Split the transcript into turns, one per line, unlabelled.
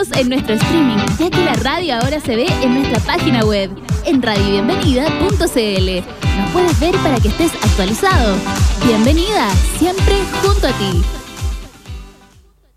Síguenos en nuestro streaming, ya que la radio ahora se ve en nuestra página web, en radiobienvenida.cl. Nos puedes ver para que estés actualizado. Bienvenida, siempre junto a ti.